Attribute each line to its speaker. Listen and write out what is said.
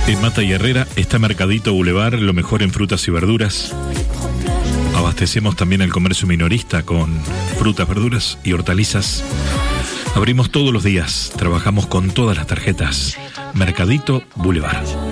Speaker 1: En Mata y Herrera está Mercadito Boulevard, lo mejor en frutas y verduras. Abastecemos también el comercio minorista con frutas, verduras y hortalizas. Abrimos todos los días, trabajamos con todas las tarjetas. Mercadito Boulevard.